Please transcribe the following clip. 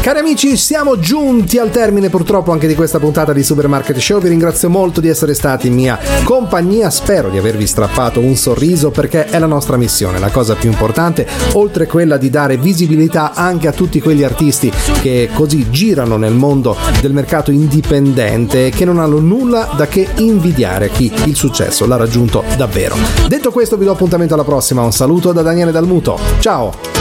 Cari amici, siamo giunti al termine purtroppo anche di questa puntata di Supermarket Show. Vi ringrazio molto di essere stati in mia compagnia, spero di avervi strappato un sorriso, perché è la nostra missione, la cosa più importante, oltre quella di dare visibilità anche a tutti quegli artisti che così girano nel mondo del mercato indipendente e che non hanno nulla da che invidiare a chi il successo l'ha raggiunto davvero. Detto questo, vi do appuntamento alla prossima. Un saluto da Daniele Dalmuto, ciao!